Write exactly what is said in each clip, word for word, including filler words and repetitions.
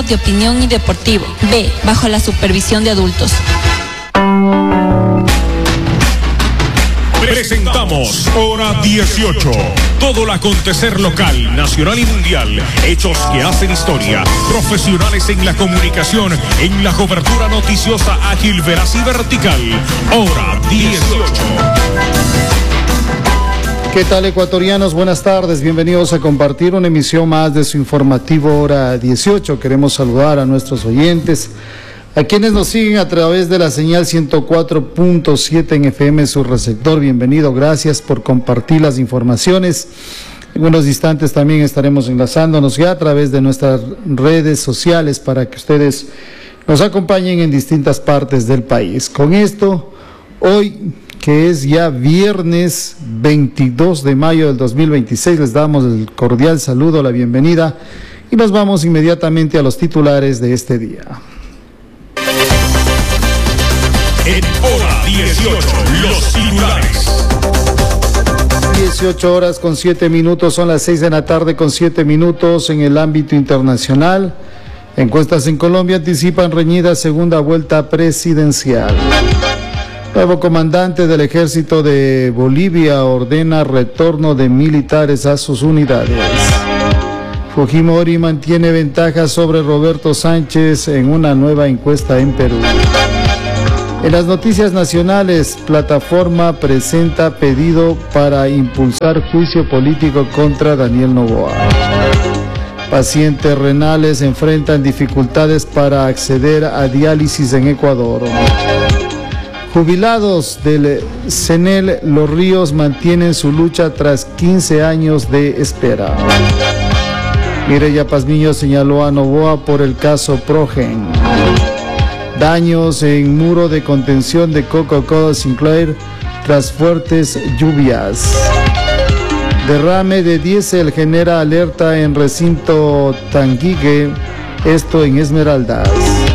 de opinión y deportivo. B, bajo la supervisión de adultos. Presentamos Hora dieciocho. Todo el acontecer local, nacional y mundial. Hechos que hacen historia. Profesionales en la comunicación, en la cobertura noticiosa ágil, veraz y vertical. Hora dieciocho. ¿Qué tal, ecuatorianos? Buenas tardes, bienvenidos a compartir una emisión más de su informativo Hora dieciocho. Queremos saludar a nuestros oyentes, a quienes nos siguen a través de la señal ciento cuatro punto siete en F M, su receptor. Bienvenido, gracias por compartir las informaciones. En unos instantes también estaremos enlazándonos ya a través de nuestras redes sociales para que ustedes nos acompañen en distintas partes del país. Con esto, hoy, que es ya viernes veintidós de mayo del dos mil veintiséis, les damos el cordial saludo, la bienvenida, y nos vamos inmediatamente a los titulares de este día. En Hora dieciocho, los titulares. dieciocho horas con siete minutos, son las seis de la tarde con siete minutos. En el ámbito internacional, encuestas en Colombia anticipan reñida segunda vuelta presidencial. Nuevo comandante del ejército de Bolivia ordena retorno de militares a sus unidades. Fujimori mantiene ventaja sobre Roberto Sánchez en una nueva encuesta en Perú. En las noticias nacionales, plataforma presenta pedido para impulsar juicio político contra Daniel Noboa. Pacientes renales enfrentan dificultades para acceder a diálisis en Ecuador. Jubilados del CENEL Los Ríos mantienen su lucha tras quince años de espera. Mireya Pazmiño señaló a Noboa por el caso Progen. Daños en muro de contención de Coca-Cola Sinclair tras fuertes lluvias. Derrame de diésel genera alerta en recinto Tanguigue, esto en Esmeraldas.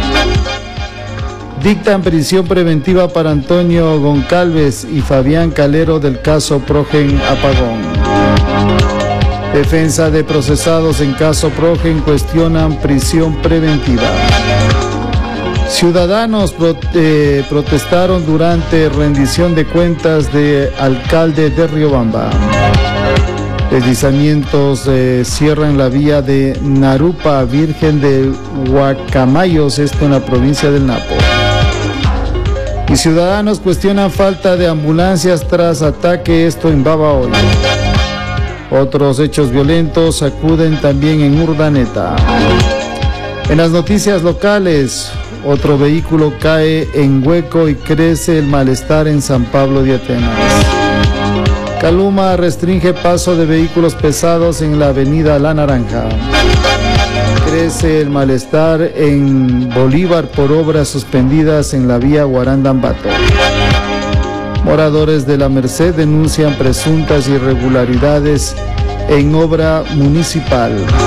Dictan prisión preventiva para Antonio Goncalves y Fabián Calero del caso Progen Apagón. Defensa de procesados en caso Progen cuestionan prisión preventiva. Ciudadanos pro, eh, protestaron durante rendición de cuentas de alcalde de Riobamba. Deslizamientos eh, cierran la vía de Narupa, Virgen de Huacamayos, esto en la provincia del Napo. Y ciudadanos cuestionan falta de ambulancias tras ataque, esto en Babahoyo. Otros hechos violentos acuden también en Urdaneta. En las noticias locales, otro vehículo cae en hueco y crece el malestar en San Pablo de Atenas. Caluma restringe paso de vehículos pesados en la avenida La Naranja. Crece el malestar en Bolívar por obras suspendidas en la vía Guaranda-Ambato. Moradores de La Merced denuncian presuntas irregularidades en obra municipal.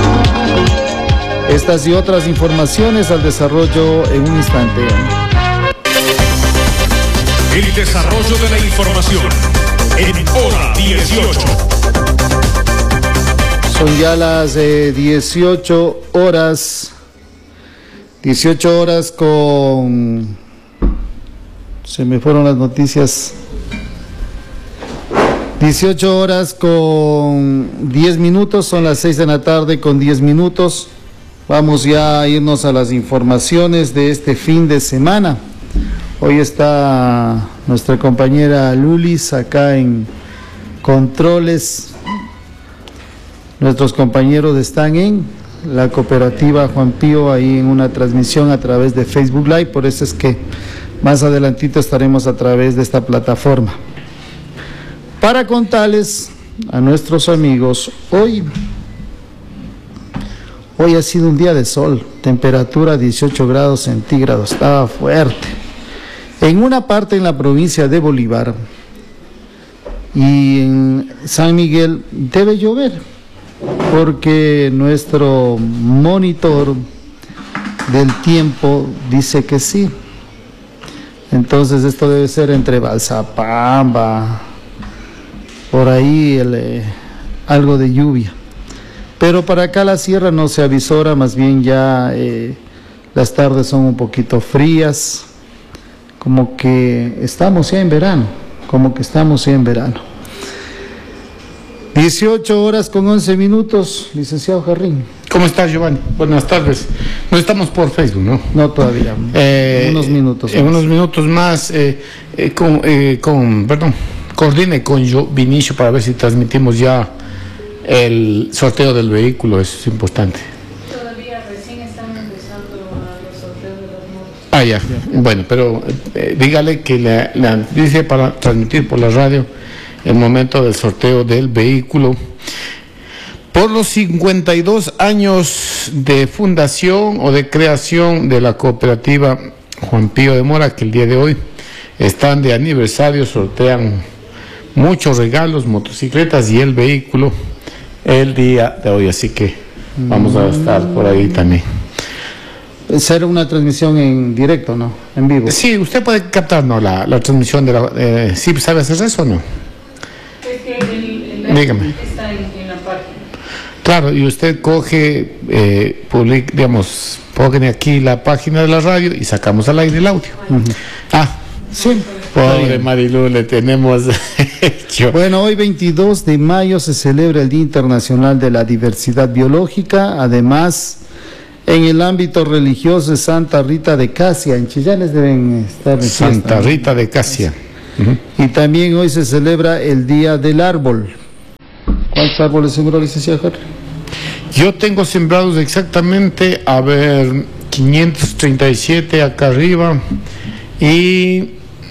Estas y otras informaciones al desarrollo en un instante. El desarrollo de la información en Hora dieciocho. Son ya las eh, dieciocho horas, dieciocho horas con, se me fueron las noticias, dieciocho horas con diez minutos, son las seis de la tarde con diez minutos. Vamos ya a irnos a las informaciones de este fin de semana. Hoy está nuestra compañera Lulis acá en controles. Nuestros compañeros están en la cooperativa Juan Pío, ahí en una transmisión a través de Facebook Live, por eso es que más adelantito estaremos a través de esta plataforma. Para contarles a nuestros amigos, hoy, hoy ha sido un día de sol, temperatura dieciocho grados centígrados, estaba fuerte. En una parte en la provincia de Bolívar y en San Miguel debe llover, porque nuestro monitor del tiempo dice que sí. Entonces esto debe ser entre Balsapamba, por ahí el, eh, algo de lluvia. Pero para acá la sierra no se avisora, más bien ya eh, las tardes son un poquito frías, como que estamos ya en verano, como que estamos ya en verano. dieciocho horas con once minutos, licenciado Jarrín. ¿Cómo estás, Giovanni? Buenas tardes. No estamos por Facebook, ¿no? No todavía, eh, unos minutos En más. unos minutos más, eh, eh, con, eh, con, perdón, coordine con yo, Vinicio, para ver si transmitimos ya el sorteo del vehículo, eso es importante. Todavía recién están empezando los sorteos de las motos. Ah, ya. Bueno, pero eh, dígale que le, le dice para transmitir por la radio el momento del sorteo del vehículo. Por los cincuenta y dos años de fundación o de creación de la cooperativa Juan Pío de Mora, que el día de hoy están de aniversario, sortean muchos regalos, motocicletas y el vehículo el día de hoy, así que vamos a estar por ahí también. Será una transmisión en directo, ¿no? En vivo. Sí, usted puede captarnos la, la transmisión de la... Eh, ¿sí sabe hacer eso o no? Es que el, el Dígame. está en, en la página. Claro, y usted coge, eh, public, digamos, pone aquí la página de la radio y sacamos al aire el audio. Uh-huh. Ah, Sí. pobre Marilu, le tenemos hecho. Bueno, hoy veintidós de mayo se celebra el Día Internacional de la Diversidad Biológica. Además, en el ámbito religioso de Santa Rita de Casia, en Chillanes deben estar en fiesta, Santa ¿no? Rita de Casia. Uh-huh. Y también hoy se celebra el Día del Árbol. ¿Cuántos árboles sembró, licenciado Jarrín? Yo tengo sembrados exactamente, a ver, quinientos treinta y siete acá arriba y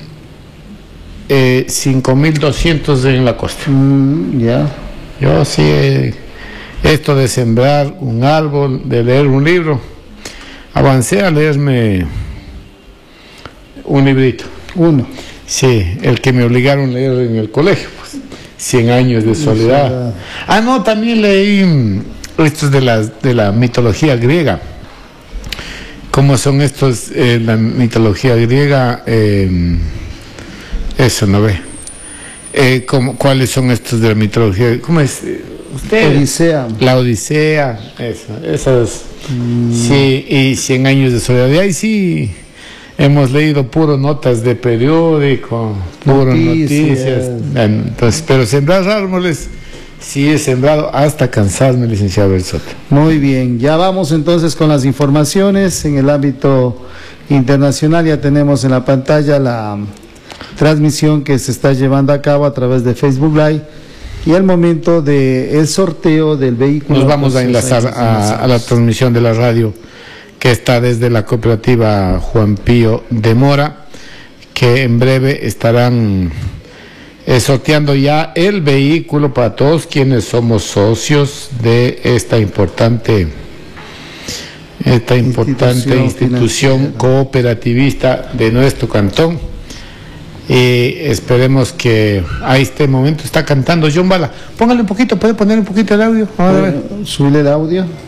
eh, cinco mil doscientos en la costa. Mm, ya. Yo sí, eh, esto de sembrar un árbol, de leer un libro, avancé a leerme un librito. Uno. Sí, el que me obligaron a leer en el colegio, pues, cien años de soledad. soledad. Ah, no, también leí mm, estos de la, de la mitología griega. ¿Cómo son estos, eh, la mitología griega? Eh, eso, ¿no ve? Eh, ¿cómo, ¿Cuáles son estos de la mitología? ¿Cómo es? Usted. Odisea. La Odisea, eso, esas. Mm. Sí, y cien años de soledad. Y ahí sí hemos leído puro notas de periódico, puro noticias. noticias. Entonces, pero sembrar árboles, sí he sembrado hasta cansarme, licenciado Berzote. Muy bien, ya vamos entonces con las informaciones. En el ámbito internacional ya tenemos en la pantalla la transmisión que se está llevando a cabo a través de Facebook Live y el momento del sorteo del vehículo. Nos vamos a enlazar a, a la transmisión de la radio que está desde la cooperativa Juan Pío de Mora, que en breve estarán eh, sorteando ya el vehículo para todos quienes somos socios de esta importante esta importante institución, institución cooperativista de nuestro cantón. Y esperemos que a este momento está cantando John Bala. Póngale un poquito, puede poner un poquito el audio. Vamos a ver. Súbele el audio.